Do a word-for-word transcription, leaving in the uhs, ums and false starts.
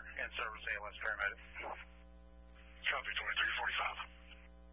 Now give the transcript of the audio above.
in service, A L S paramedic. Copy, twenty-three forty-five.